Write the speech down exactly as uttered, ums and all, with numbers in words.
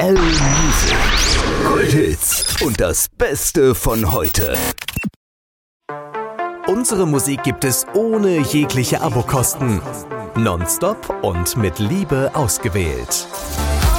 L-Music. Kulthits und das Beste von heute. Unsere Musik gibt es ohne jegliche Abokosten. Nonstop und mit Liebe ausgewählt.